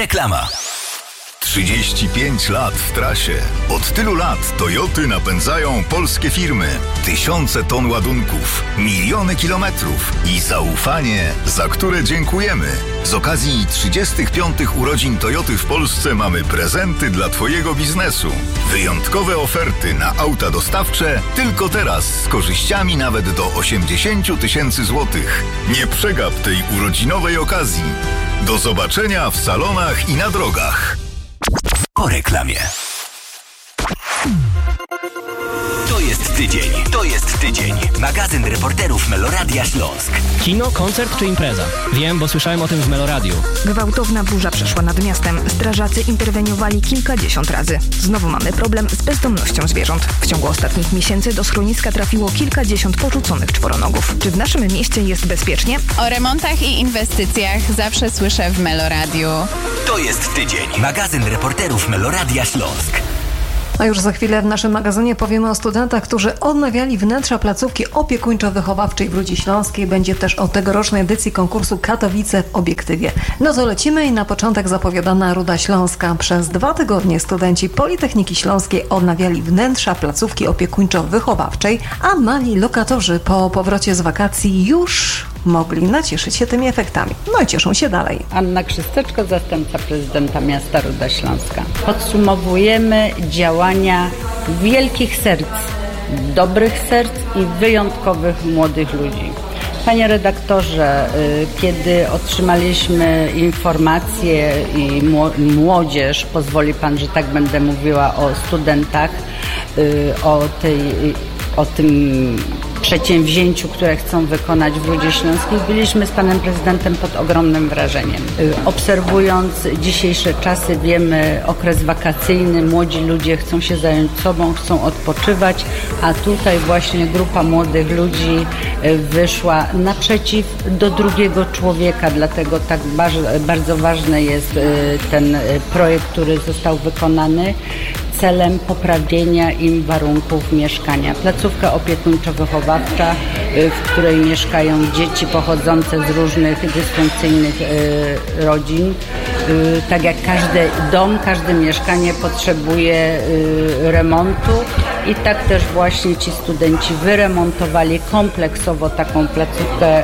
Reklama. 35 lat w trasie. Od tylu lat Toyoty napędzają polskie firmy. Tysiące ton ładunków, miliony kilometrów i zaufanie, za które dziękujemy. Z okazji 35 urodzin Toyoty w Polsce mamy prezenty dla Twojego biznesu. Wyjątkowe oferty na auta dostawcze tylko teraz z korzyściami nawet do 80 000 złotych. Nie przegap tej urodzinowej okazji. Do zobaczenia w salonach i na drogach. Po reklamie. To jest tydzień. Magazyn reporterów Meloradia Śląsk. Kino, koncert czy impreza? Wiem, bo słyszałem o tym w Meloradiu. Gwałtowna burza przeszła nad miastem. Strażacy interweniowali kilkadziesiąt razy. Znowu mamy problem z bezdomnością zwierząt. W ciągu ostatnich miesięcy do schroniska trafiło kilkadziesiąt porzuconych czworonogów. Czy w naszym mieście jest bezpiecznie? O remontach i inwestycjach zawsze słyszę w Meloradiu. To jest tydzień. Magazyn reporterów Meloradia Śląsk. A już za chwilę w naszym magazynie powiemy o studentach, którzy odnawiali wnętrza placówki opiekuńczo-wychowawczej w Rudzie Śląskiej. Będzie też o tegorocznej edycji konkursu Katowice w Obiektywie. No to lecimy i na początek zapowiadana Ruda Śląska. Przez 2 tygodnie studenci Politechniki Śląskiej odnawiali wnętrza placówki opiekuńczo-wychowawczej, a mali lokatorzy po powrocie z wakacji już mogli nacieszyć się tymi efektami. No i cieszą się dalej. Anna Krzysteczko, zastępca prezydenta miasta Ruda Śląska. Podsumowujemy działania wielkich serc, dobrych serc i wyjątkowych młodych ludzi. Panie redaktorze, kiedy otrzymaliśmy informacje i młodzież, pozwoli pan, że tak będę mówiła o studentach, o tym przedsięwzięciu, które chcą wykonać w Rudzie Śląskiej, byliśmy z panem prezydentem pod ogromnym wrażeniem. Obserwując dzisiejsze czasy, wiemy, okres wakacyjny, młodzi ludzie chcą się zająć sobą, chcą odpoczywać, a tutaj właśnie grupa młodych ludzi wyszła naprzeciw do drugiego człowieka, dlatego tak bardzo ważny jest ten projekt, który został wykonany celem poprawienia im warunków mieszkania. Placówka opiekuńczo-wychowawcza, w której mieszkają dzieci pochodzące z różnych dysfunkcyjnych rodzin. Tak jak każdy dom, każde mieszkanie potrzebuje remontu i tak też właśnie ci studenci wyremontowali kompleksowo taką placówkę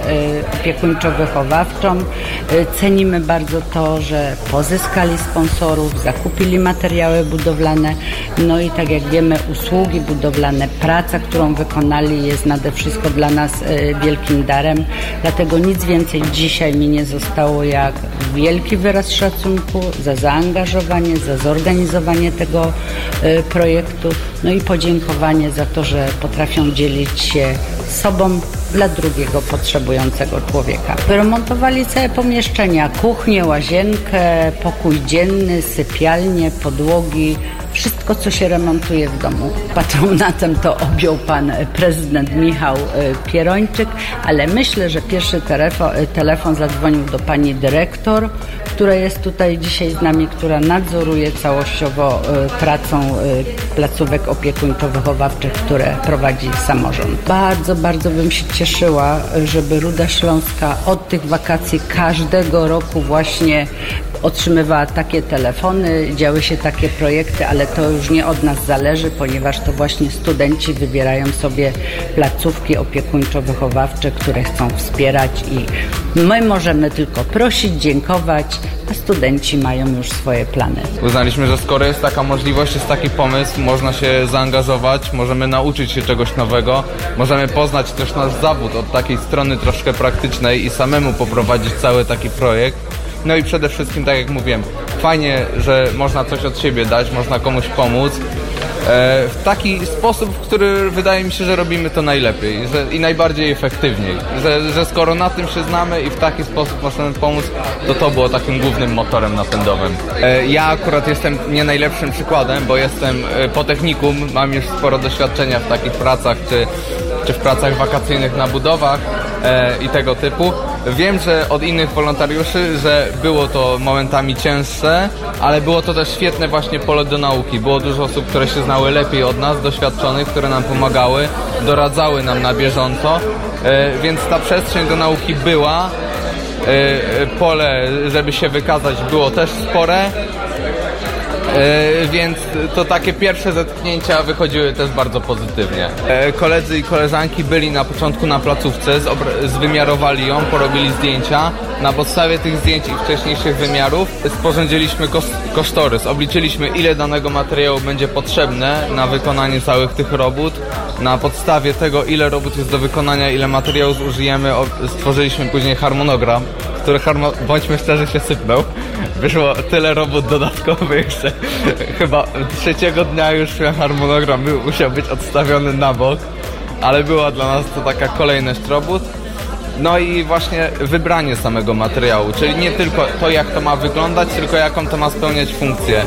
opiekuńczo-wychowawczą. Cenimy bardzo to, że pozyskali sponsorów, zakupili materiały budowlane, no i tak jak wiemy, usługi budowlane, praca, którą wykonali, jest nade wszystko dla nas wielkim darem. Dlatego nic więcej dzisiaj mi nie zostało jak wielki wyraz szacunku za zaangażowanie, za zorganizowanie tego projektu, no i podziękowanie za to, że potrafią dzielić się sobą dla drugiego potrzebującego człowieka. Wyremontowali całe pomieszczenia, kuchnię, łazienkę, pokój dzienny, sypialnię, podłogi, wszystko, co się remontuje w domu. Patronatem to objął pan prezydent Michał Pierończyk, ale myślę, że pierwszy telefon zadzwonił do pani dyrektor, która jest tutaj dzisiaj z nami, która nadzoruje całościowo pracą placówek opiekuńczo-wychowawczych, które prowadzi samorząd. Bardzo bym się cieszyła, żeby Ruda Śląska od tych wakacji każdego roku właśnie otrzymywała takie telefony, działy się takie projekty, ale to już nie od nas zależy, ponieważ to właśnie studenci wybierają sobie placówki opiekuńczo-wychowawcze, które chcą wspierać i my możemy tylko prosić, dziękować, a studenci mają już swoje plany. Uznaliśmy, że skoro jest taka możliwość, jest taki pomysł, można się zaangażować, możemy nauczyć się czegoś nowego, możemy poznać też nasz zawód od takiej strony troszkę praktycznej i samemu poprowadzić cały taki projekt. No i przede wszystkim, tak jak mówiłem, fajnie, że można coś od siebie dać, można komuś pomóc w taki sposób, w który wydaje mi się, że robimy to najlepiej i najbardziej efektywniej. Że skoro na tym się znamy i w taki sposób możemy pomóc, to było takim głównym motorem napędowym. Ja akurat jestem nie najlepszym przykładem, bo jestem po technikum, mam już sporo doświadczenia w takich pracach, czy w pracach wakacyjnych na budowach i tego typu. Wiem, że od innych wolontariuszy, że było to momentami cięższe, ale było to też świetne właśnie pole do nauki. Było dużo osób, które się znały lepiej od nas, doświadczonych, które nam pomagały, doradzały nam na bieżąco, więc ta przestrzeń do nauki była pole, żeby się wykazać, było też spore. Więc to takie pierwsze zetknięcia wychodziły też bardzo pozytywnie. Koledzy i koleżanki byli na początku na placówce, zwymiarowali ją, porobili zdjęcia. Na podstawie tych zdjęć i wcześniejszych wymiarów sporządziliśmy kosztorys. Obliczyliśmy, ile danego materiału będzie potrzebne na wykonanie całych tych robót. Na podstawie tego, ile robót jest do wykonania, ile materiału zużyjemy, stworzyliśmy później harmonogram, który, bądźmy szczerzy, się sypnął. Wyszło tyle robót dodatkowych, że chyba trzeciego dnia już harmonogram musiał być odstawiony na bok, ale była dla nas to taka kolejność robót. No i właśnie wybranie samego materiału, czyli nie tylko to, jak to ma wyglądać, tylko jaką to ma spełniać funkcję.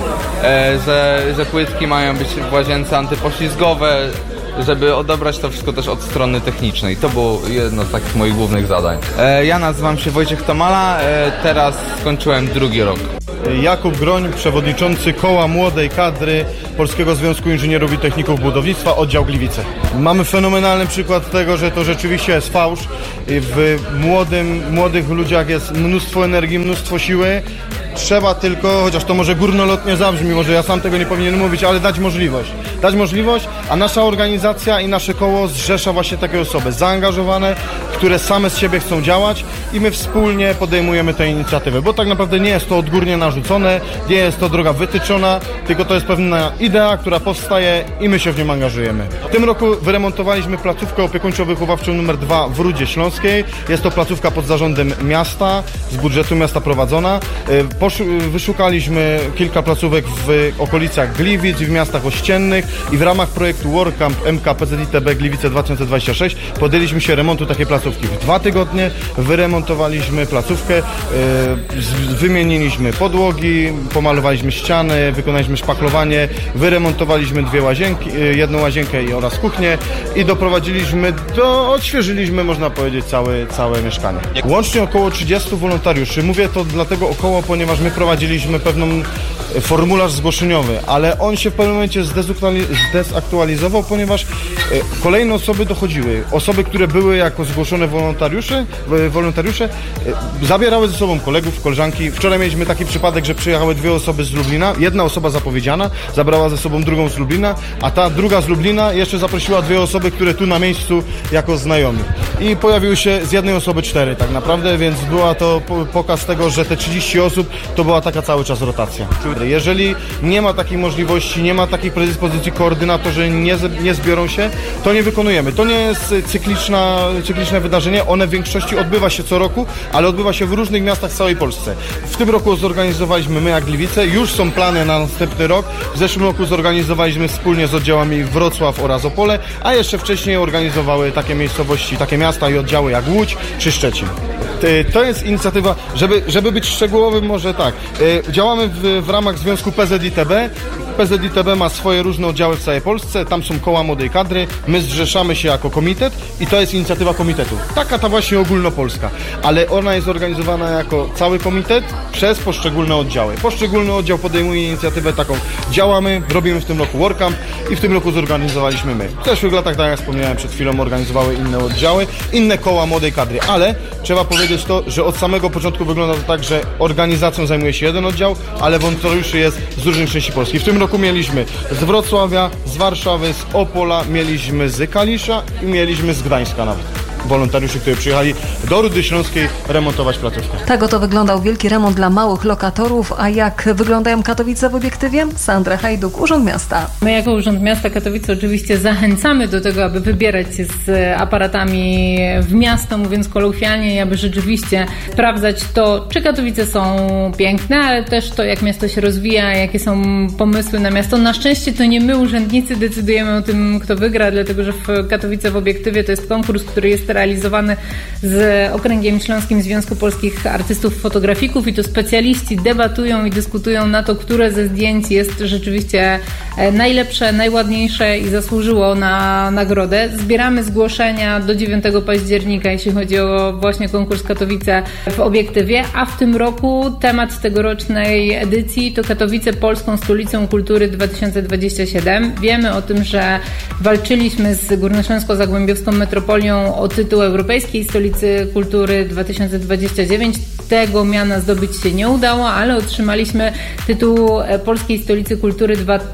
Że płytki mają być w łazience antypoślizgowe, żeby odebrać to wszystko też od strony technicznej. To było jedno z takich moich głównych zadań. Ja nazywam się Wojciech Tomala, teraz skończyłem 2. rok. Jakub Groń, przewodniczący Koła Młodej Kadry Polskiego Związku Inżynierów i Techników Budownictwa, oddział Gliwice. Mamy fenomenalny przykład tego, że to rzeczywiście jest fałsz. W młodych ludziach jest mnóstwo energii, mnóstwo siły. Trzeba tylko, chociaż to może górnolotnie zabrzmi, może ja sam tego nie powinien mówić, ale dać możliwość, a nasza organizacja i nasze koło zrzesza właśnie takie osoby zaangażowane, które same z siebie chcą działać i my wspólnie podejmujemy tę inicjatywę, bo tak naprawdę nie jest to odgórnie narzucone, nie jest to droga wytyczona, tylko to jest pewna idea, która powstaje i my się w nią angażujemy. W tym roku wyremontowaliśmy placówkę opiekuńczo-wychowawczą nr 2 w Rudzie Śląskiej. Jest to placówka pod zarządem miasta, z budżetu miasta prowadzona. Wyszukaliśmy kilka placówek w okolicach Gliwic i w miastach ościennych i w ramach projektu WorkCamp MKPZITB Gliwice 2026 podjęliśmy się remontu takiej placówki. W 2 tygodnie wyremontowaliśmy placówkę, wymieniliśmy podłogi, pomalowaliśmy ściany, wykonaliśmy szpachlowanie, wyremontowaliśmy 2 łazienki, 1 łazienkę oraz kuchnię i odświeżyliśmy, można powiedzieć, całe mieszkanie. Łącznie około 30 wolontariuszy. Mówię to dlatego około, ponieważ my prowadziliśmy pewien formularz zgłoszeniowy, ale on się w pewnym momencie zdezaktualizował, ponieważ kolejne osoby dochodziły. Osoby, które były jako zgłoszone wolontariusze zabierały ze sobą kolegów, koleżanki. Wczoraj mieliśmy taki przypadek, że przyjechały 2 osoby z Lublina. Jedna osoba zapowiedziana zabrała ze sobą drugą z Lublina, a ta druga z Lublina jeszcze zaprosiła 2 osoby, które tu na miejscu jako znajomi. I pojawiły się z jednej osoby 4 tak naprawdę, więc była to pokaz tego, że te 30 osób to była taka cały czas rotacja. Jeżeli nie ma takiej możliwości, nie ma takiej predyspozycji, koordynatorzy nie zbiorą się, to nie wykonujemy. To nie jest cykliczne wydarzenie, one w większości odbywa się co roku, ale odbywa się w różnych miastach w całej Polsce. W tym roku zorganizowaliśmy my jak Gliwice, już są plany na następny rok. W zeszłym roku zorganizowaliśmy wspólnie z oddziałami Wrocław oraz Opole, a jeszcze wcześniej organizowały takie miejscowości, takie miasta i oddziały jak Łódź czy Szczecin. To jest inicjatywa, żeby być szczegółowym, może tak. Działamy w ramach Związku PZITB. PZITB ma swoje różne oddziały w całej Polsce, tam są koła młodej kadry, my zrzeszamy się jako komitet i to jest inicjatywa komitetu. Taka ta właśnie ogólnopolska, ale ona jest organizowana jako cały komitet przez poszczególne oddziały. Poszczególny oddział podejmuje inicjatywę taką, działamy, robimy w tym roku WorkCamp i w tym roku zorganizowaliśmy my. W zeszłych latach, tak jak wspomniałem przed chwilą, organizowały inne oddziały, inne koła młodej kadry, ale trzeba powiedzieć to, że od samego początku wygląda to tak, że organizacją zajmuje się jeden oddział, ale wolontariuszy jest z różnych części Polski. W tym roku mieliśmy z Wrocławia, z Warszawy, z Opola, mieliśmy z Kalisza i mieliśmy z Gdańska nawet. Wolontariuszy, którzy przyjechali do Rudy Śląskiej remontować placówkę. Tak oto wyglądał wielki remont dla małych lokatorów, a jak wyglądają Katowice w obiektywie? Sandra Hajduk, Urząd Miasta. My jako Urząd Miasta Katowice oczywiście zachęcamy do tego, aby wybierać się z aparatami w miasto, mówiąc kolokwialnie, i aby rzeczywiście sprawdzać to, czy Katowice są piękne, ale też to, jak miasto się rozwija, jakie są pomysły na miasto. Na szczęście to nie my, urzędnicy, decydujemy o tym, kto wygra, dlatego że w Katowice w obiektywie to jest konkurs, który jest realizowany z Okręgiem Śląskim Związku Polskich Artystów Fotografików i to specjaliści debatują i dyskutują na to, które ze zdjęć jest rzeczywiście najlepsze, najładniejsze i zasłużyło na nagrodę. Zbieramy zgłoszenia do 9 października, jeśli chodzi o właśnie konkurs Katowice w obiektywie, a w tym roku temat tegorocznej edycji to Katowice Polską Stolicą Kultury 2027. Wiemy o tym, że walczyliśmy z Górnośląsko-Zagłębiowską Metropolią o tytuł Europejskiej Stolicy Kultury 2029. Tego miana zdobyć się nie udało, ale otrzymaliśmy tytuł Polskiej Stolicy Kultury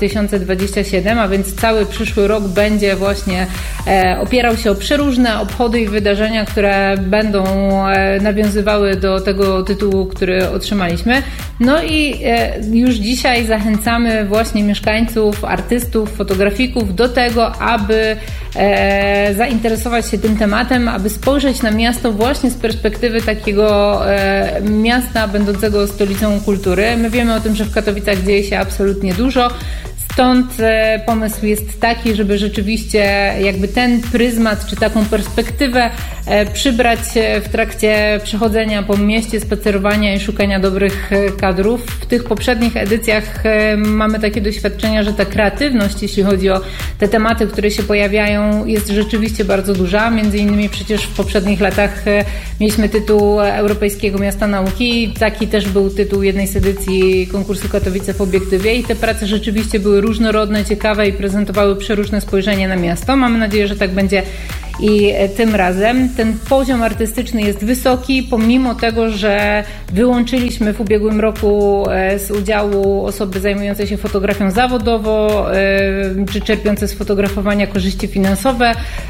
2027, a więc cały przyszły rok będzie właśnie opierał się o przeróżne obchody i wydarzenia, które będą nawiązywały do tego tytułu, który otrzymaliśmy. No i już dzisiaj zachęcamy właśnie mieszkańców, artystów, fotografików do tego, aby zainteresować się tym tematem, aby spojrzeć na miasto właśnie z perspektywy takiego miasta będącego stolicą kultury. My wiemy o tym, że w Katowicach dzieje się absolutnie dużo. Stąd pomysł jest taki, żeby rzeczywiście jakby ten pryzmat czy taką perspektywę przybrać w trakcie przechodzenia po mieście, spacerowania i szukania dobrych kadrów. W tych poprzednich edycjach mamy takie doświadczenia, że ta kreatywność, jeśli chodzi o te tematy, które się pojawiają, jest rzeczywiście bardzo duża. Między innymi przecież w poprzednich latach mieliśmy tytuł Europejskiego Miasta Nauki. Taki też był tytuł jednej z edycji konkursu Katowice w obiektywie i te prace rzeczywiście były różnorodne, ciekawe i prezentowały przeróżne spojrzenie na miasto. Mamy nadzieję, że tak będzie i tym razem. Ten poziom artystyczny jest wysoki, pomimo tego, że wyłączyliśmy w ubiegłym roku z udziału osoby zajmujące się fotografią zawodowo, czy czerpiące z fotografowania korzyści finansowe,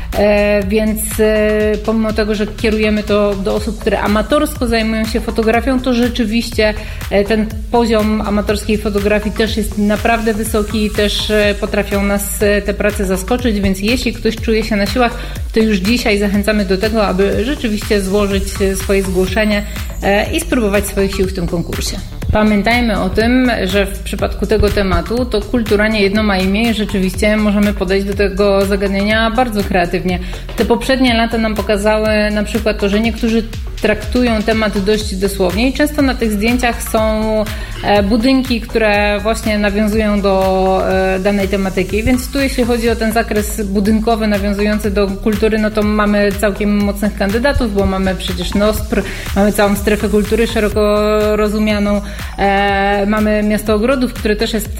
więc pomimo tego, że kierujemy to do osób, które amatorsko zajmują się fotografią, to rzeczywiście ten poziom amatorskiej fotografii też jest naprawdę wysoki i też potrafią nas te prace zaskoczyć, więc jeśli ktoś czuje się na siłach, to już dzisiaj zachęcamy do tego, aby rzeczywiście złożyć swoje zgłoszenie i spróbować swoich sił w tym konkursie. Pamiętajmy o tym, że w przypadku tego tematu to kultura nie jedno ma imię i rzeczywiście możemy podejść do tego zagadnienia bardzo kreatywnie. Te poprzednie lata nam pokazały na przykład to, że niektórzy traktują temat dość dosłownie i często na tych zdjęciach są budynki, które właśnie nawiązują do danej tematyki, więc tu jeśli chodzi o ten zakres budynkowy nawiązujący do kultury, no to mamy całkiem mocnych kandydatów, bo mamy przecież NOSPR, mamy całą strefę kultury szeroko rozumianą, mamy Miasto Ogrodów, które też jest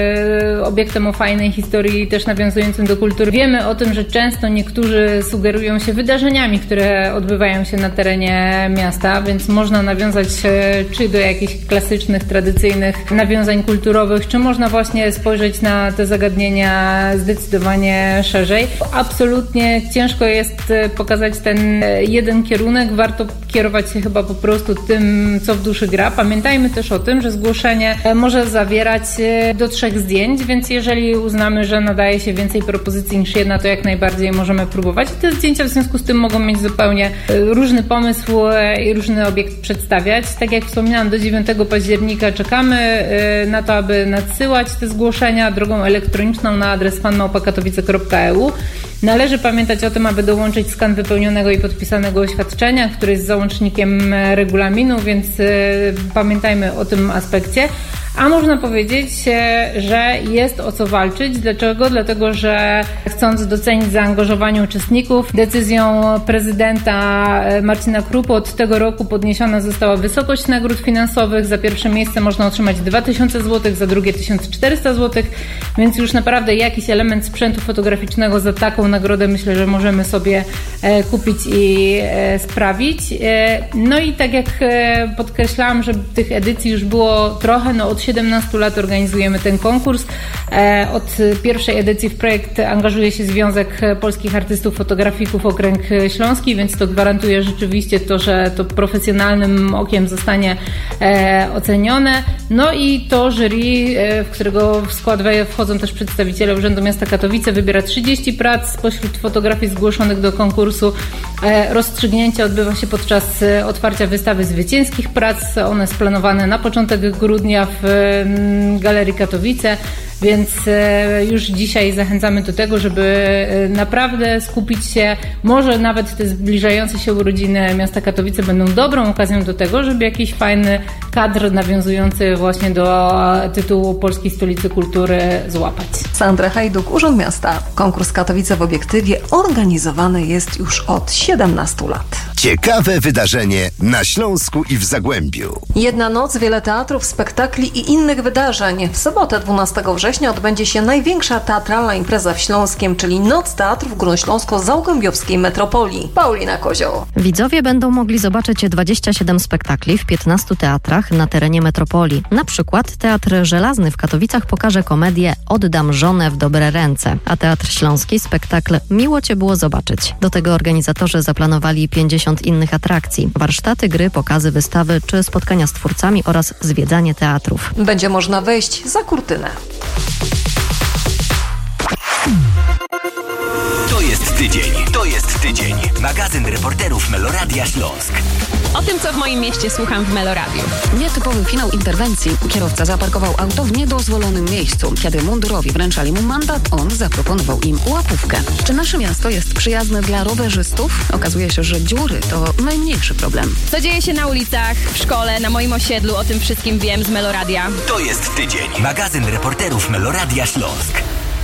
obiektem o fajnej historii, też nawiązującym do kultury. Wiemy o tym, że często niektórzy sugerują się wydarzeniami, które odbywają się na terenie miasta, więc można nawiązać czy do jakichś klasycznych, tradycyjnych nawiązań kulturowych, czy można właśnie spojrzeć na te zagadnienia zdecydowanie szerzej. Absolutnie ciężko jest pokazać ten jeden kierunek, warto kierować się chyba po prostu tym, co w duszy gra. Pamiętajmy też o tym, że zgłoszenie może zawierać do 3 zdjęć, więc jeżeli uznamy, że nadaje się więcej propozycji niż jedna, to jak najbardziej możemy próbować. Te zdjęcia w związku z tym mogą mieć zupełnie różny pomysł i różny obiekt przedstawiać. Tak jak wspominałam, do 9 października czekamy na to, aby nadsyłać te zgłoszenia drogą elektroniczną na adres fan@katowice.eu. Należy pamiętać o tym, aby dołączyć skan wypełnionego i podpisanego oświadczenia, który jest załącznikiem regulaminu, więc pamiętajmy o tym aspekcie. A można powiedzieć, że jest o co walczyć. Dlaczego? Dlatego, że chcąc docenić zaangażowanie uczestników, decyzją prezydenta Marcina Krupy od tego roku podniesiona została wysokość nagród finansowych. Za pierwsze miejsce można otrzymać 2000 zł, za drugie 1400 zł, więc już naprawdę jakiś element sprzętu fotograficznego za taką nagrodę myślę, że możemy sobie kupić i sprawić. No i tak jak podkreślałam, że tych edycji już było trochę, no od 17 lat organizujemy ten konkurs. Od pierwszej edycji w projekt angażuje się Związek Polskich Artystów Fotografików Okręg Śląski, więc to gwarantuje rzeczywiście to, że to profesjonalnym okiem zostanie ocenione. No i to jury, w którego w skład wchodzą też przedstawiciele Urzędu Miasta Katowice, wybiera 30 prac spośród fotografii zgłoszonych do konkursu. Rozstrzygnięcie odbywa się podczas otwarcia wystawy zwycięskich prac. One jest planowane na początek grudnia w Galerii Katowice, więc już dzisiaj zachęcamy do tego, żeby naprawdę skupić się, może nawet te zbliżające się urodziny miasta Katowice będą dobrą okazją do tego, żeby jakiś fajny kadr nawiązujący właśnie do tytułu Polskiej Stolicy Kultury złapać. Sandra Hajduk, Urząd Miasta. Konkurs Katowice w obiektywie organizowany jest już od 17 lat. Ciekawe wydarzenie na Śląsku i w Zagłębiu. Jedna noc, wiele teatrów, spektakli i innych wydarzeń. W sobotę 12 września odbędzie się największa teatralna impreza w Śląskiem, czyli Noc Teatrów Górnośląsko-Zagłębiowskiej Metropolii. Paulina Kozioł. Widzowie będą mogli zobaczyć 27 spektakli w 15 teatrach na terenie metropolii. Na przykład Teatr Żelazny w Katowicach pokaże komedię Oddam żonę w dobre ręce, a Teatr Śląski spektakl Miło Cię było zobaczyć. Do tego organizatorzy zaplanowali 50 innych atrakcji, warsztaty, gry, pokazy, wystawy czy spotkania z twórcami oraz zwiedzanie teatrów. Będzie można wejść za kurtynę. To jest tydzień. Magazyn reporterów Meloradia Śląsk. O tym, co w moim mieście słucham w Meloradiu. Nietypowy finał interwencji. Kierowca zaparkował auto w niedozwolonym miejscu. Kiedy mundurowi wręczali mu mandat, on zaproponował im łapówkę. Czy nasze miasto jest przyjazne dla rowerzystów? Okazuje się, że dziury to najmniejszy problem. Co dzieje się na ulicach, w szkole, na moim osiedlu, o tym wszystkim wiem z Meloradia. To jest tydzień. Magazyn reporterów Meloradia Śląsk.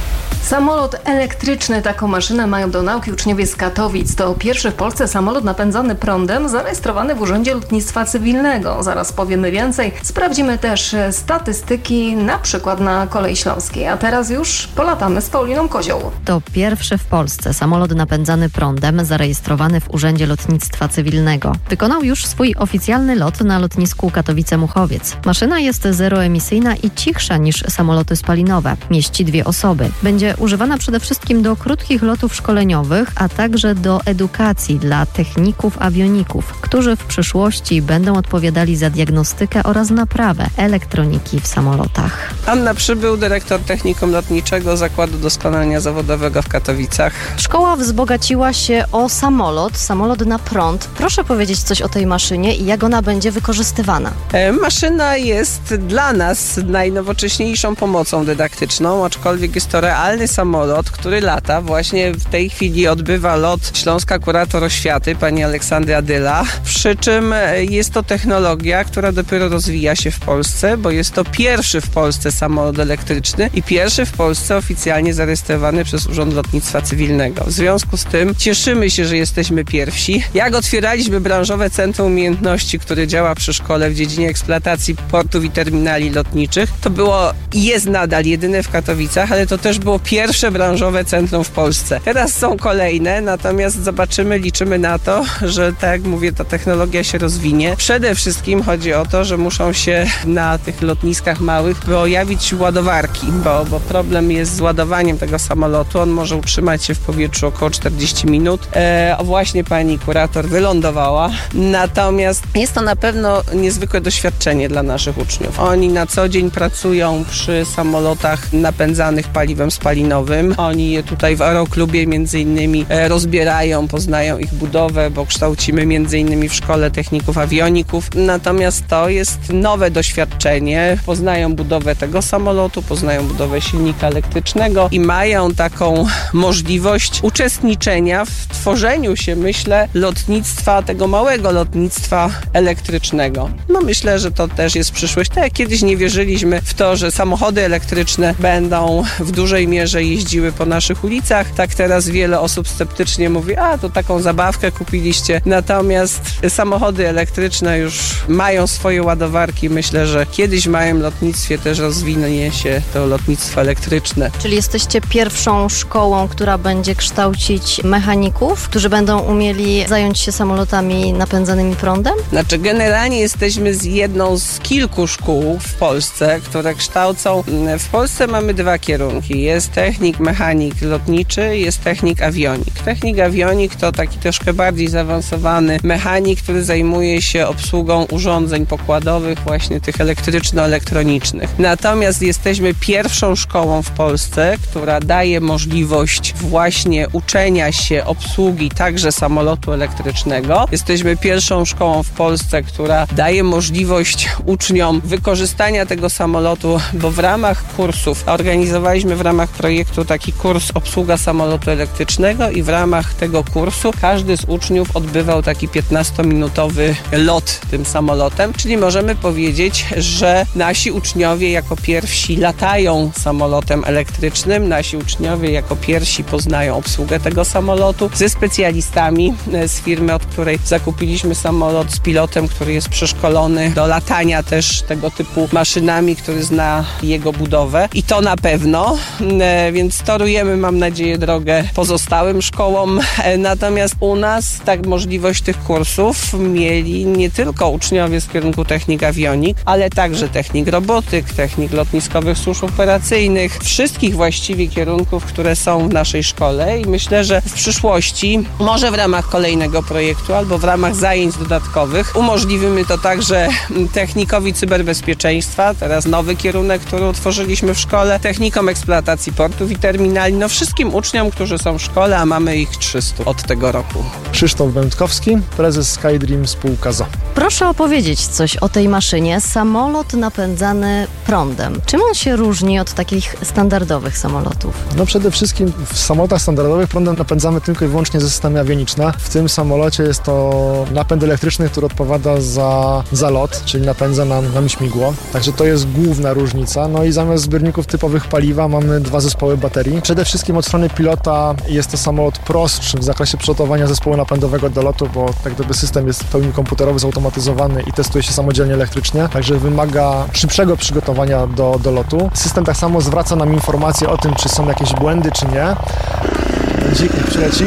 Samolot elektryczny. Taką maszynę mają do nauki uczniowie z Katowic. To pierwszy w Polsce samolot napędzany prądem zarejestrowany w Urzędzie Lotnictwa Cywilnego. Zaraz powiemy więcej. Sprawdzimy też statystyki, na przykład na Kolei Śląskiej. A teraz już polatamy z Pauliną Kozioł. To pierwszy w Polsce samolot napędzany prądem zarejestrowany w Urzędzie Lotnictwa Cywilnego. Wykonał już swój oficjalny lot na lotnisku Katowice-Muchowiec. Maszyna jest zeroemisyjna i cichsza niż samoloty spalinowe. Mieści 2 osoby. Będzie używana przede wszystkim do krótkich lotów szkoleniowych, a także do edukacji dla techników awioników, którzy w przyszłości będą odpowiadali za diagnostykę oraz naprawę elektroniki w samolotach. Anna Przybył, dyrektor Technikum Lotniczego Zakładu Doskonalenia Zawodowego w Katowicach. Szkoła wzbogaciła się o samolot na prąd. Proszę powiedzieć coś o tej maszynie i jak ona będzie wykorzystywana. Maszyna jest dla nas najnowocześniejszą pomocą dydaktyczną, aczkolwiek jest to realny samolot, który lata. Właśnie w tej chwili odbywa lot śląska kurator oświaty, pani Aleksandra Adyla. Przy czym jest to technologia, która dopiero rozwija się w Polsce, bo jest to pierwszy w Polsce samolot elektryczny i pierwszy w Polsce oficjalnie zarejestrowany przez Urząd Lotnictwa Cywilnego. W związku z tym cieszymy się, że jesteśmy pierwsi. Jak otwieraliśmy branżowe Centrum Umiejętności, które działa przy szkole w dziedzinie eksploatacji portów i terminali lotniczych, to było i jest nadal jedyne w Katowicach, ale to też było pierwsze branżowe centrum w Polsce. Teraz są kolejne, natomiast zobaczymy, liczymy na to, że tak jak mówię, ta technologia się rozwinie. Przede wszystkim chodzi o to, że muszą się na tych lotniskach małych pojawić ładowarki, bo problem jest z ładowaniem tego samolotu. On może utrzymać się w powietrzu około 40 minut. Właśnie pani kurator wylądowała. Natomiast jest to na pewno niezwykłe doświadczenie dla naszych uczniów. Oni na co dzień pracują przy samolotach napędzanych paliwem spalinowym. Oni je tutaj w Aeroklubie między innymi rozbierają, poznają ich budowę, bo kształcimy między innymi w Szkole Techników Awioników. Natomiast to jest nowe doświadczenie. Poznają budowę tego samolotu, poznają budowę silnika elektrycznego i mają taką możliwość uczestniczenia w tworzeniu się, myślę, lotnictwa, tego małego lotnictwa elektrycznego. No myślę, że to też jest przyszłość. Tak jak kiedyś nie wierzyliśmy w to, że samochody elektryczne będą w dużej mierze jeździły po naszych ulicach, tak teraz wiele osób sceptycznie mówi, to taką zabawkę kupiliście. Natomiast samochody elektryczne już mają swoje ładowarki. Myślę, że kiedyś w małym lotnictwie też rozwinie się to lotnictwo elektryczne. Czyli jesteście pierwszą szkołą, która będzie kształcić mechaników, którzy będą umieli zająć się samolotami napędzanymi prądem? Znaczy generalnie jesteśmy jedną z kilku szkół w Polsce, które kształcą. W Polsce mamy 2 kierunki. Jest technik, mechanik lotniczy, jest technik awionik. Technik awionik to taki troszkę bardziej zaawansowany mechanik, który zajmuje się obsługą urządzeń pokładowych, właśnie tych elektryczno-elektronicznych. Natomiast jesteśmy pierwszą szkołą w Polsce, która daje możliwość właśnie uczenia się obsługi także samolotu elektrycznego. Jesteśmy pierwszą szkołą w Polsce, która daje możliwość uczniom wykorzystania tego samolotu, bo w ramach kursów organizowaliśmy w ramach projektu projektu taki kurs obsługa samolotu elektrycznego i w ramach tego kursu każdy z uczniów odbywał taki 15-minutowy lot tym samolotem, czyli możemy powiedzieć, że nasi uczniowie jako pierwsi latają samolotem elektrycznym, nasi uczniowie jako pierwsi poznają obsługę tego samolotu ze specjalistami z firmy, od której zakupiliśmy samolot, z pilotem, który jest przeszkolony do latania też tego typu maszynami, który zna jego budowę i to na pewno, więc torujemy, mam nadzieję, drogę pozostałym szkołom, natomiast u nas tak możliwość tych kursów mieli nie tylko uczniowie z kierunku technik awionik, ale także technik robotyk, technik lotniskowych służb operacyjnych, wszystkich właściwie kierunków, które są w naszej szkole i myślę, że w przyszłości, może w ramach kolejnego projektu albo w ramach zajęć dodatkowych umożliwimy to także technikowi cyberbezpieczeństwa, teraz nowy kierunek, który utworzyliśmy w szkole, technikom eksploatacji portów i terminali, no wszystkim uczniom, którzy są w szkole, a mamy ich 300 od tego roku. Krzysztof Będkowski, prezes SkyDream spółka ZO. Proszę opowiedzieć coś o tej maszynie. Samolot napędzany prądem. Czym on się różni od takich standardowych samolotów? No przede wszystkim w samolotach standardowych prądem napędzamy tylko i wyłącznie systemy awioniczne. W tym samolocie jest to napęd elektryczny, który odpowiada za lot, czyli napędza nam śmigło. Także to jest główna różnica. No i zamiast zbiorników typowych paliwa mamy 2 zespoły baterii. Przede wszystkim od strony pilota jest to samolot prostszy w zakresie przygotowania zespołu napędowego do lotu, bo tak gdyby system jest w pełni komputerowy, zautomatyzowany i testuje się samodzielnie elektrycznie, także wymaga szybszego przygotowania do lotu. System tak samo zwraca nam informacje o tym, czy są jakieś błędy, czy nie. Dzik przyleci.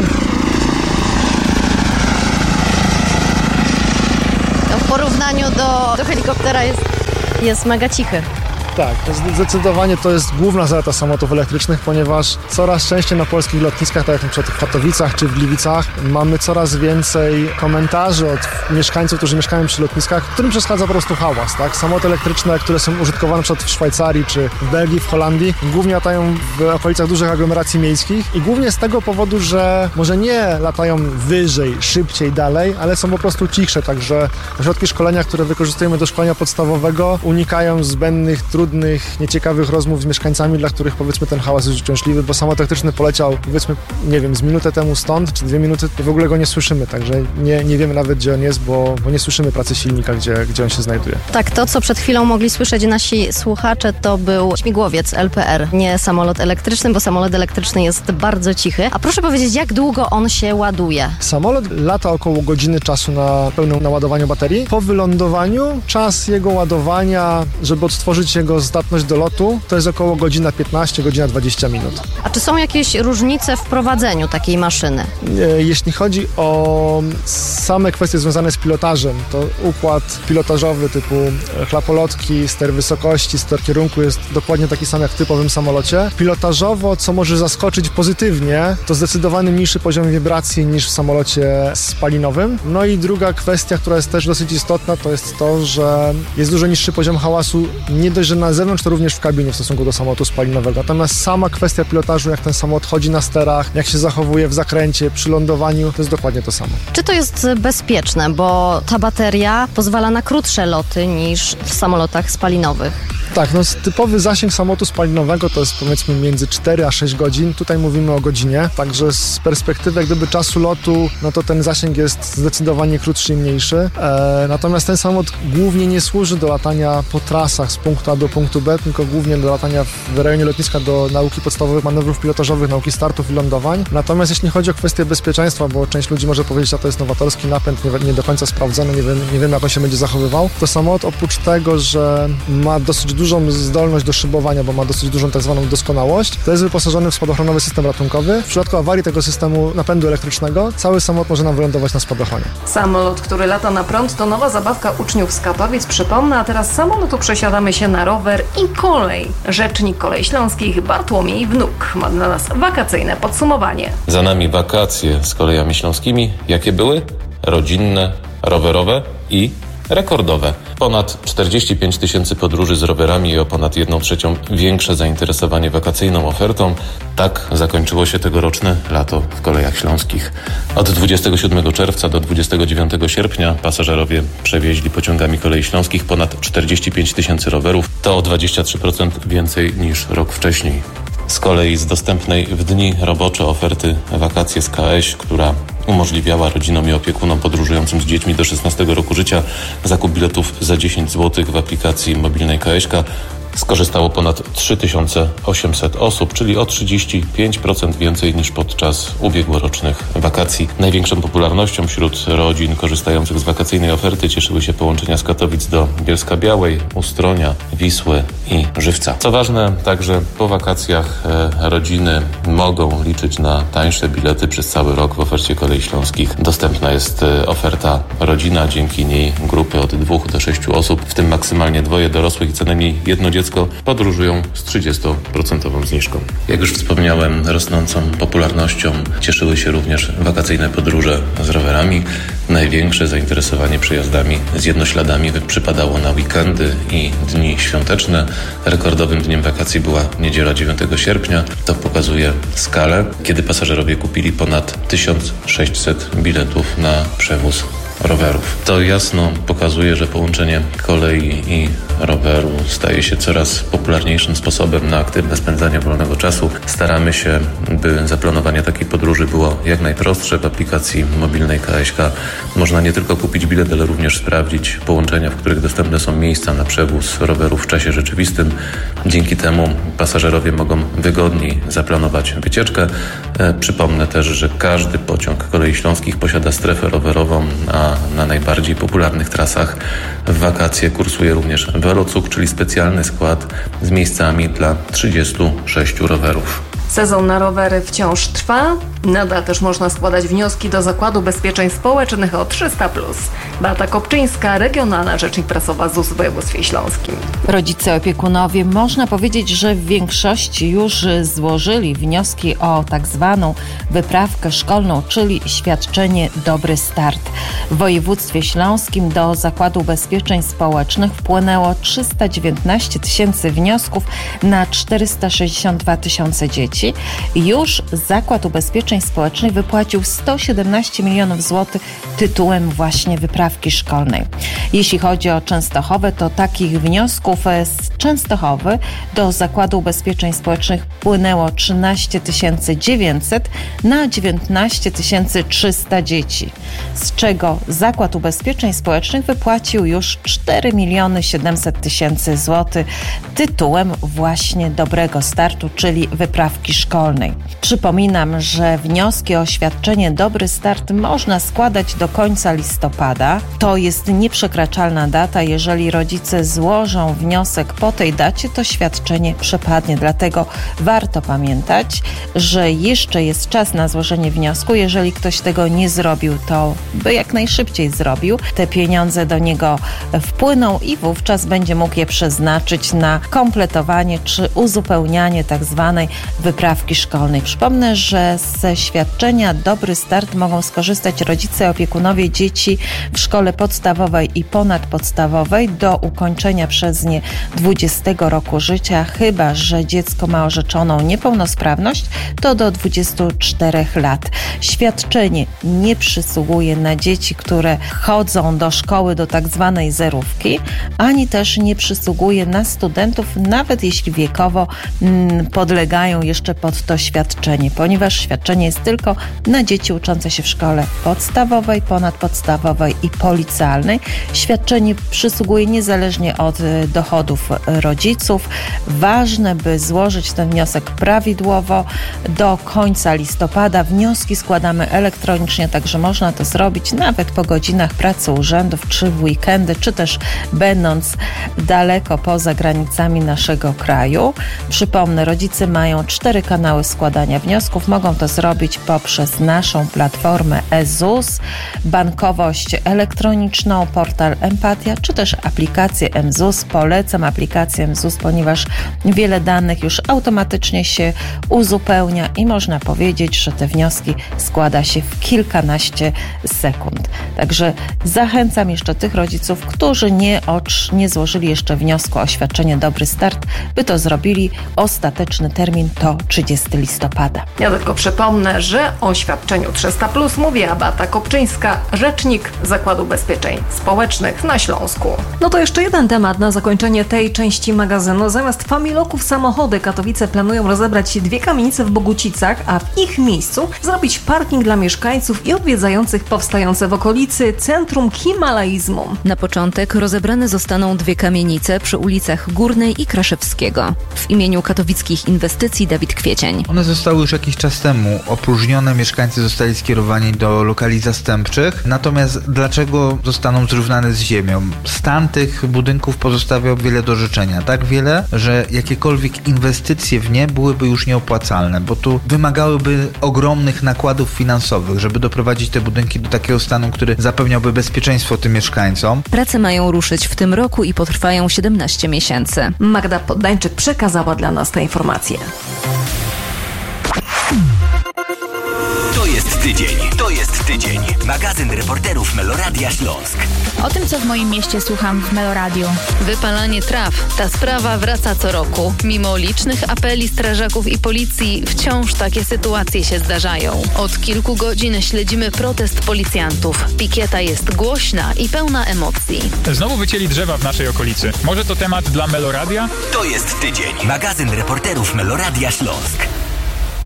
W porównaniu do helikoptera jest mega cichy. Tak, zdecydowanie to jest główna zaleta samolotów elektrycznych, ponieważ coraz częściej na polskich lotniskach, tak jak na przykład w Katowicach czy w Gliwicach, mamy coraz więcej komentarzy od mieszkańców, którzy mieszkają przy lotniskach, którym przeszkadza po prostu hałas. Tak? Samoloty elektryczne, które są użytkowane na przykład w Szwajcarii czy w Belgii, w Holandii, głównie latają w okolicach dużych aglomeracji miejskich i głównie z tego powodu, że może nie latają wyżej, szybciej, dalej, ale są po prostu cichsze, także ośrodki szkolenia, które wykorzystujemy do szkolenia podstawowego, unikają zbędnych, trudnych, nieciekawych rozmów z mieszkańcami, dla których powiedzmy ten hałas jest uciążliwy, bo samolot elektryczny poleciał powiedzmy, nie wiem, z minutę temu stąd, czy 2 minuty, to w ogóle go nie słyszymy, także nie wiemy nawet, gdzie on jest, bo nie słyszymy pracy silnika, gdzie on się znajduje. Tak, to co przed chwilą mogli słyszeć nasi słuchacze, to był śmigłowiec LPR, nie samolot elektryczny, bo samolot elektryczny jest bardzo cichy. A proszę powiedzieć, jak długo on się ładuje? Samolot lata około godziny czasu na pełnym naładowaniu baterii. Po wylądowaniu czas jego ładowania, żeby odtworzyć jego zdatność do lotu, to jest około godzina 15, godzina 20 minut. A czy są jakieś różnice w prowadzeniu takiej maszyny? Jeśli chodzi o same kwestie związane z pilotażem, to układ pilotażowy typu chlapolotki, ster wysokości, ster kierunku jest dokładnie taki sam jak w typowym samolocie. Pilotażowo, co może zaskoczyć pozytywnie, to zdecydowanie mniejszy poziom wibracji niż w samolocie spalinowym. No i druga kwestia, która jest też dosyć istotna, to jest to, że jest dużo niższy poziom hałasu, nie dość, że na zewnątrz, to również w kabinie w stosunku do samolotu spalinowego. Natomiast sama kwestia pilotażu, jak ten samolot chodzi na sterach, jak się zachowuje w zakręcie, przy lądowaniu, to jest dokładnie to samo. Czy to jest bezpieczne, bo ta bateria pozwala na krótsze loty niż w samolotach spalinowych? Tak, no typowy zasięg samolotu spalinowego to jest powiedzmy między 4 a 6 godzin. Tutaj mówimy o godzinie, także z perspektywy jak gdyby czasu lotu, no to ten zasięg jest zdecydowanie krótszy i mniejszy. Natomiast ten samolot głównie nie służy do latania po trasach z punktu A do punktu B, tylko głównie do latania w rejonie lotniska do nauki podstawowych manewrów pilotażowych, nauki startów i lądowań. Natomiast jeśli chodzi o kwestię bezpieczeństwa, bo część ludzi może powiedzieć, a to jest nowatorski napęd, nie do końca sprawdzony, nie wiem jak on się będzie zachowywał, to samolot oprócz tego, że ma dosyć dużą zdolność do szybowania, bo ma dosyć dużą tak zwaną doskonałość, to jest wyposażony w spadochronowy system ratunkowy. W przypadku awarii tego systemu napędu elektrycznego cały samolot może nam wylądować na spadochronie. Samolot, który lata na prąd, to nowa zabawka uczniów z Katowic, przypomnę, a teraz z samolotu przesiadamy się na rower i kolej. Rzecznik Kolei Śląskich Bartłomiej Wnuk ma dla nas wakacyjne podsumowanie. Za nami wakacje z Kolejami Śląskimi. Jakie były? Rodzinne, rowerowe i rekordowe. Ponad 45 000 podróży z rowerami i o ponad 1/3 większe zainteresowanie wakacyjną ofertą. Tak zakończyło się tegoroczne lato w Kolejach Śląskich. Od 27 czerwca do 29 sierpnia pasażerowie przewieźli pociągami Kolei Śląskich ponad 45 000 rowerów. To o 23% więcej niż rok wcześniej. Z kolei z dostępnej w dni robocze oferty Wakacje z KŚ, która umożliwiała rodzinom i opiekunom podróżującym z dziećmi do 16 roku życia zakup biletów za 10 zł w aplikacji mobilnej KŚ-ka, skorzystało ponad 3800 osób, czyli o 35% więcej niż podczas ubiegłorocznych wakacji. Największą popularnością wśród rodzin korzystających z wakacyjnej oferty cieszyły się połączenia z Katowic do Bielska-Białej, Ustronia, Wisły i Żywca. Co ważne, także po wakacjach rodziny mogą liczyć na tańsze bilety przez cały rok w ofercie Kolei Śląskich. Dostępna jest oferta rodzina, dzięki niej grupy od 2 do 6 osób, w tym maksymalnie 2 dorosłych i co najmniej jedno dziecko podróżują z 30% zniżką. Jak już wspomniałem, rosnącą popularnością cieszyły się również wakacyjne podróże z rowerami. Największe zainteresowanie przejazdami z jednośladami przypadało na weekendy i dni świąteczne. Rekordowym dniem wakacji była niedziela 9 sierpnia. To pokazuje skalę, kiedy pasażerowie kupili ponad 1600 biletów na przewóz rowerów. To jasno pokazuje, że połączenie kolei i roweru staje się coraz popularniejszym sposobem na aktywne spędzanie wolnego czasu. Staramy się, by zaplanowanie takiej podróży było jak najprostsze. W aplikacji mobilnej KŚ-ka można nie tylko kupić bilet, ale również sprawdzić połączenia, w których dostępne są miejsca na przewóz rowerów w czasie rzeczywistym. Dzięki temu pasażerowie mogą wygodniej zaplanować wycieczkę. Przypomnę też, że każdy pociąg Kolei Śląskich posiada strefę rowerową, a na najbardziej popularnych trasach w wakacje kursuje również Velocuk, czyli specjalny skład z miejscami dla 36 rowerów. Sezon na rowery wciąż trwa. Nadal też można składać wnioski do Zakładu Ubezpieczeń Społecznych o 300+. Beata Kopczyńska, regionalna rzecznik prasowa ZUS w województwie śląskim. Rodzice, opiekunowie, można powiedzieć, że w większości już złożyli wnioski o tak zwaną wyprawkę szkolną, czyli świadczenie Dobry Start. W województwie śląskim do Zakładu Ubezpieczeń Społecznych wpłynęło 319 tysięcy wniosków na 462 tysiące dzieci. Już Zakład Ubezpieczeń Społecznych wypłacił 117 milionów złotych tytułem właśnie wyprawki szkolnej. Jeśli chodzi o Częstochowę, to takich wniosków z Częstochowy do Zakładu Ubezpieczeń Społecznych wpłynęło 13 900 na 19 300 dzieci, z czego Zakład Ubezpieczeń Społecznych wypłacił już 4 700 000 złotych tytułem właśnie Dobrego Startu, czyli wyprawki szkolnej. Przypominam, że wnioski o świadczenie Dobry Start można składać do końca listopada. To jest nieprzekraczalna data. Jeżeli rodzice złożą wniosek po tej dacie, to świadczenie przepadnie. Dlatego warto pamiętać, że jeszcze jest czas na złożenie wniosku. Jeżeli ktoś tego nie zrobił, to by jak najszybciej zrobił. Te pieniądze do niego wpłyną i wówczas będzie mógł je przeznaczyć na kompletowanie czy uzupełnianie tak zwanej wyprawki szkolnej. Przypomnę, że ze świadczenia Dobry Start mogą skorzystać rodzice, opiekunowie dzieci w szkole podstawowej i ponadpodstawowej do ukończenia przez nie 20 roku życia, chyba że dziecko ma orzeczoną niepełnosprawność, to do 24 lat. Świadczenie nie przysługuje na dzieci, które chodzą do szkoły do tak zwanej zerówki, ani też nie przysługuje na studentów, nawet jeśli wiekowo podlegają jeszcze pod to świadczenie, ponieważ świadczenie jest tylko na dzieci uczące się w szkole podstawowej, ponadpodstawowej i policealnej. Świadczenie przysługuje niezależnie od dochodów rodziców. Ważne, by złożyć ten wniosek prawidłowo do końca listopada. Wnioski składamy elektronicznie, także można to zrobić nawet po godzinach pracy urzędów, czy w weekendy, czy też będąc daleko poza granicami naszego kraju. Przypomnę, rodzice mają 4 kanały składania wniosków. Mogą to zrobić poprzez naszą platformę eZUS, bankowość elektroniczną, portal Empatia, czy też aplikację mZUS. Polecam aplikację mZUS, ponieważ wiele danych już automatycznie się uzupełnia i można powiedzieć, że te wnioski składa się w kilkanaście sekund. Także zachęcam jeszcze tych rodziców, którzy nie złożyli jeszcze wniosku o świadczenie Dobry Start, by to zrobili. Ostateczny termin to 30 listopada. Ja tylko przypomnę, Przypomnę, że o świadczeniu 300+ mówi Beata Kopczyńska, rzecznik Zakładu Ubezpieczeń Społecznych na Śląsku. No to jeszcze jeden temat na zakończenie tej części magazynu. Zamiast Familoków samochody Katowice planują rozebrać 2 kamienice w Bogucicach, a w ich miejscu zrobić parking dla mieszkańców i odwiedzających powstające w okolicy Centrum Himalaizmu. Na początek rozebrane zostaną 2 kamienice przy ulicach Górnej i Kraszewskiego. W imieniu Katowickich Inwestycji Dawid Kwiecień. One zostały już jakiś czas temu opróżnione, mieszkańcy zostali skierowani do lokali zastępczych. Natomiast dlaczego zostaną zrównane z ziemią? Stan tych budynków pozostawiał wiele do życzenia. Tak wiele, że jakiekolwiek inwestycje w nie byłyby już nieopłacalne, bo tu wymagałyby ogromnych nakładów finansowych, żeby doprowadzić te budynki do takiego stanu, który zapewniałby bezpieczeństwo tym mieszkańcom. Prace mają ruszyć w tym roku i potrwają 17 miesięcy. Magda Poddańczyk przekazała dla nas te informacje. To jest tydzień. Magazyn reporterów Meloradia Śląsk. O tym, co w moim mieście słucham w Meloradiu. Wypalanie traw. Ta sprawa wraca co roku. Mimo licznych apeli strażaków i policji, wciąż takie sytuacje się zdarzają. Od kilku godzin śledzimy protest policjantów. Pikieta jest głośna i pełna emocji. Znowu wycięli drzewa w naszej okolicy. Może to temat dla Meloradia? To jest tydzień. Magazyn reporterów Meloradia Śląsk.